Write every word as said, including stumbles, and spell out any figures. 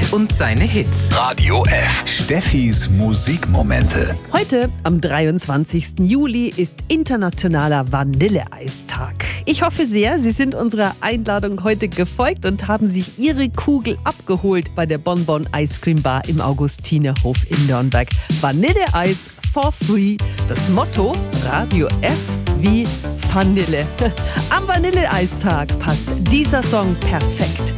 und seine Hits. Radio F. Steffis Musikmomente. Heute, am dreiundzwanzigsten Juli, ist internationaler Vanilleeistag. Ich hoffe sehr, Sie sind unserer Einladung heute gefolgt und haben sich Ihre Kugel abgeholt bei der Bonbon Ice Cream Bar im Augustinerhof in Nürnberg. Vanilleeis for free. Das Motto Radio F wie Vanille. Am Vanilleeistag passt dieser Song perfekt.